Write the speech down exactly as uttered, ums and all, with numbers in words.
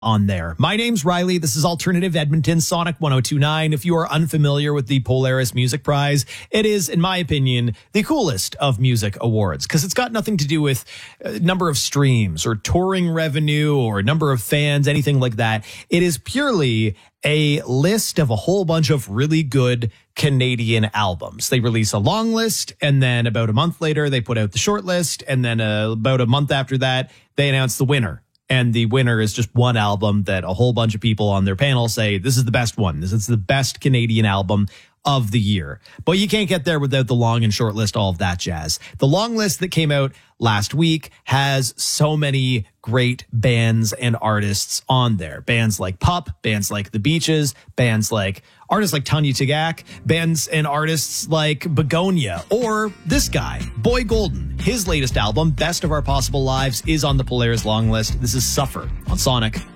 on there. My name's Riley. This is Alternative Edmonton, Sonic one oh two point nine. If you are unfamiliar with the Polaris Music Prize, it is, in my opinion, the coolest of music awards because it's got nothing to do with uh, number of streams or touring revenue or number of fans, anything like that. It is purely a list of a whole bunch of really good Canadian albums. They release a long list, and then about a month later, they put out the short list, and then uh, about a month after that, they announce the winner. And the winner is just one album that a whole bunch of people on their panel say, this is the best one. This is the best Canadian album of the year. But you can't get there without the long and short list, all of that jazz. The long list that came out last week has so many great bands and artists on there. Bands like Pup, bands like The Beaches, bands like artists like Tanya Tagaq, bands and artists like Begonia, or this guy, Boy Golden. His latest album, Best of Our Possible Lives, is on the Polaris long list. This is Suffer on Sonic